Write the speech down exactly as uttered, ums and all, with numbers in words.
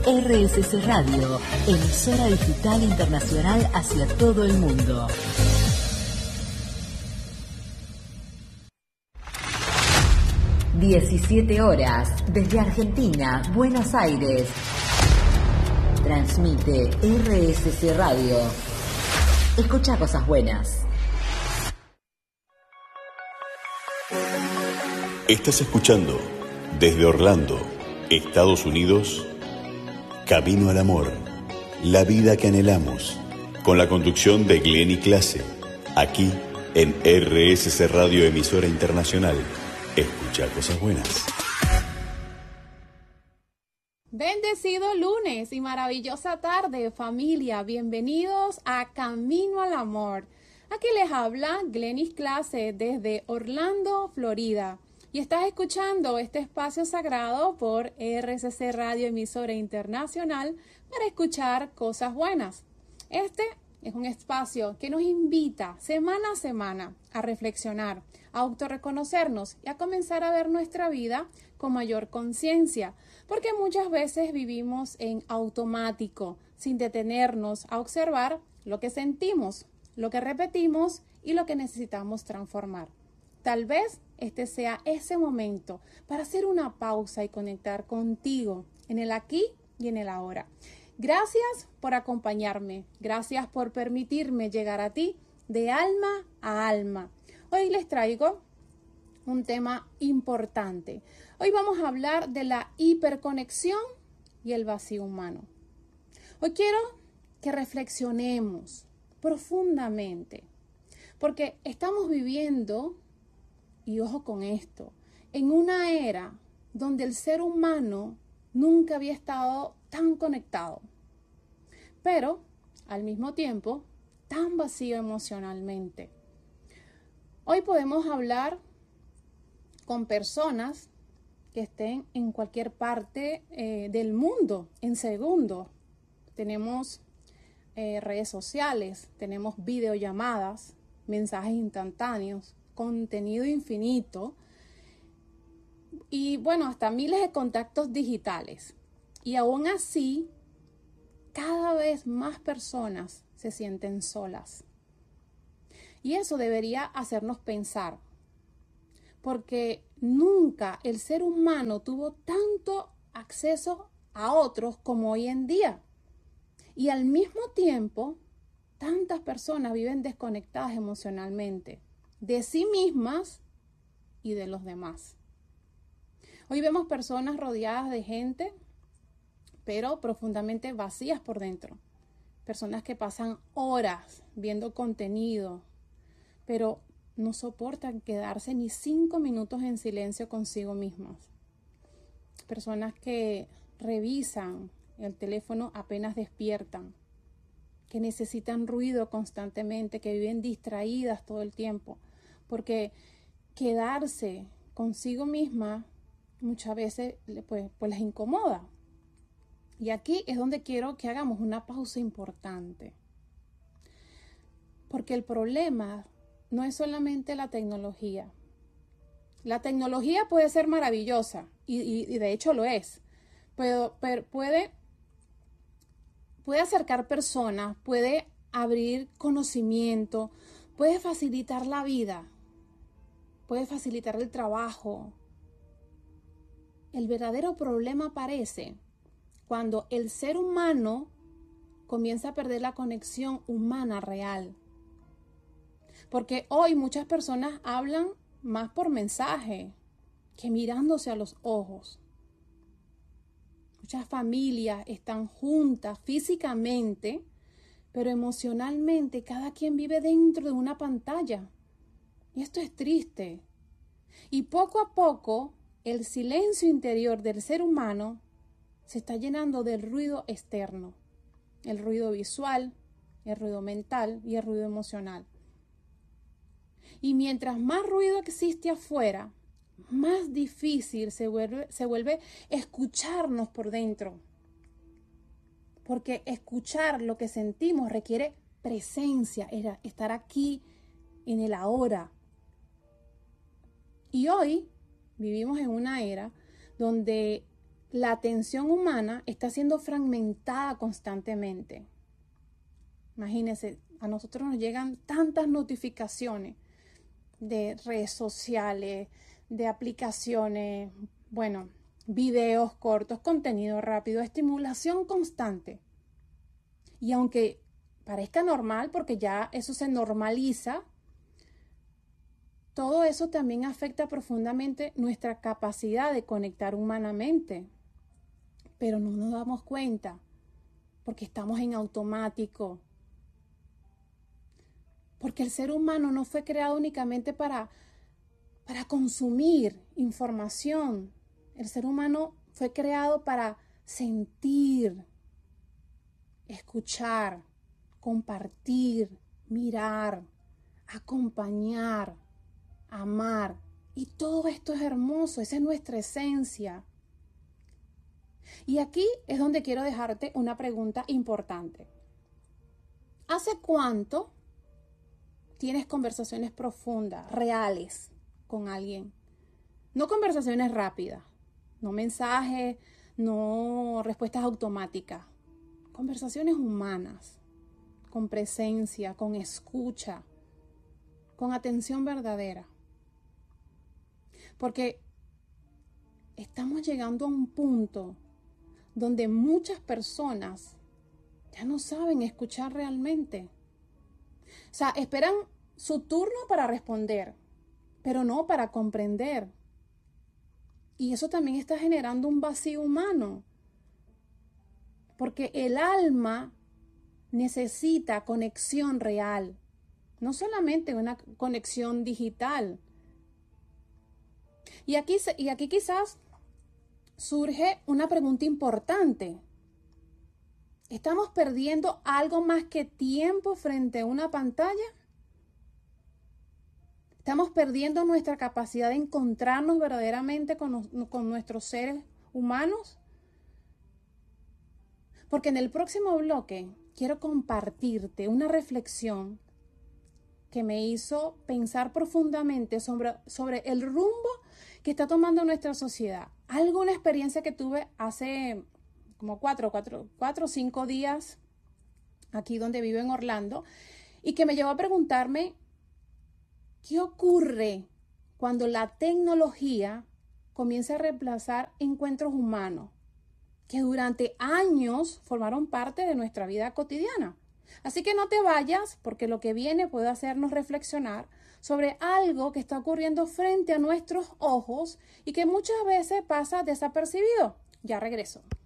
R S C Radio, emisora digital internacional hacia todo el mundo. diecisiete horas, desde Argentina, Buenos Aires. Transmite R S C Radio. Escucha cosas buenas. Estás escuchando desde Orlando, Estados Unidos, Camino al Amor, la vida que anhelamos, con la conducción de Glenny Clase, aquí en R S C Radio, emisora internacional. Escucha cosas buenas. Bendecido lunes y maravillosa tarde, familia. Bienvenidos a Camino al Amor. Aquí les habla Glenny Clase desde Orlando, Florida. Y estás escuchando este espacio sagrado por R S C Radio, emisora internacional, para escuchar cosas buenas. Este es un espacio que nos invita semana a semana a reflexionar, a autorreconocernos y a comenzar a ver nuestra vida con mayor conciencia, porque muchas veces vivimos en automático, sin detenernos a observar lo que sentimos, lo que repetimos y lo que necesitamos transformar. Tal vez este sea ese momento para hacer una pausa y conectar contigo en el aquí y en el ahora. Gracias por acompañarme, gracias por permitirme llegar a ti de alma a alma. Hoy les traigo un tema importante. Hoy vamos a hablar de la hiperconexión y el vacío humano. Hoy quiero que reflexionemos profundamente, porque estamos viviendo, y ojo con esto, en una era donde el ser humano nunca había estado tan conectado, pero al mismo tiempo tan vacío emocionalmente. Hoy podemos hablar con personas que estén en cualquier parte eh, del mundo en segundos. Tenemos eh, redes sociales, tenemos videollamadas, mensajes instantáneos, contenido infinito y bueno, hasta miles de contactos digitales. Y aún así, cada vez más personas se sienten solas. Y eso debería hacernos pensar, porque nunca el ser humano tuvo tanto acceso a otros como hoy en día. Y al mismo tiempo, tantas personas viven desconectadas emocionalmente de sí mismas y de los demás. Hoy vemos personas rodeadas de gente, pero profundamente vacías por dentro. Personas que pasan horas viendo contenido, pero no soportan quedarse ni cinco minutos en silencio consigo mismas. Personas que revisan el teléfono apenas despiertan, que necesitan ruido constantemente, que viven distraídas todo el tiempo, porque quedarse consigo misma muchas veces pues, pues les incomoda. Y aquí es donde quiero que hagamos una pausa importante, porque el problema no es solamente la tecnología. La tecnología puede ser maravillosa y, y, y de hecho lo es, pero, pero puede Puede acercar personas, puede abrir conocimiento, puede facilitar la vida, puede facilitar el trabajo. El verdadero problema aparece cuando el ser humano comienza a perder la conexión humana real. Porque hoy muchas personas hablan más por mensaje que mirándose a los ojos. Muchas familias están juntas físicamente, pero emocionalmente cada quien vive dentro de una pantalla. Y esto es triste. Y poco a poco, el silencio interior del ser humano se está llenando del ruido externo. El ruido visual, el ruido mental y el ruido emocional. Y mientras más ruido existe afuera, más difícil se vuelve, se vuelve escucharnos por dentro. Porque escuchar lo que sentimos requiere presencia, era estar aquí en el ahora. Y hoy vivimos en una era donde la atención humana está siendo fragmentada constantemente. Imagínense, a nosotros nos llegan tantas notificaciones de redes sociales, de aplicaciones, bueno, videos cortos, contenido rápido, estimulación constante. Y aunque parezca normal, porque ya eso se normaliza, todo eso también afecta profundamente nuestra capacidad de conectar humanamente. Pero no nos damos cuenta, porque estamos en automático. Porque el ser humano no fue creado únicamente para, para consumir información. El ser humano fue creado para sentir, escuchar, compartir, mirar, acompañar, amar. Y todo esto es hermoso, esa es nuestra esencia. Y aquí es donde quiero dejarte una pregunta importante. ¿Hace cuánto tienes conversaciones profundas, reales, con alguien? No conversaciones rápidas, no mensajes, no respuestas automáticas. Conversaciones humanas, con presencia, con escucha, con atención verdadera. Porque estamos llegando a un punto donde muchas personas ya no saben escuchar realmente. O sea, esperan su turno para responder, pero no para comprender. Y eso también está generando un vacío humano. Porque el alma necesita conexión real, no solamente una conexión digital. Y aquí, y aquí quizás surge una pregunta importante. ¿Estamos perdiendo algo más que tiempo frente a una pantalla? ¿Estamos perdiendo nuestra capacidad de encontrarnos verdaderamente con, con nuestros seres humanos? Porque en el próximo bloque quiero compartirte una reflexión que me hizo pensar profundamente sobre, sobre el rumbo que está tomando nuestra sociedad. Algo, una experiencia que tuve hace como cuatro, cuatro, cuatro o cinco días aquí donde vivo en Orlando y que me llevó a preguntarme ¿qué ocurre cuando la tecnología comienza a reemplazar encuentros humanos que durante años formaron parte de nuestra vida cotidiana? Así que no te vayas, porque lo que viene puede hacernos reflexionar sobre algo que está ocurriendo frente a nuestros ojos y que muchas veces pasa desapercibido. Ya regreso.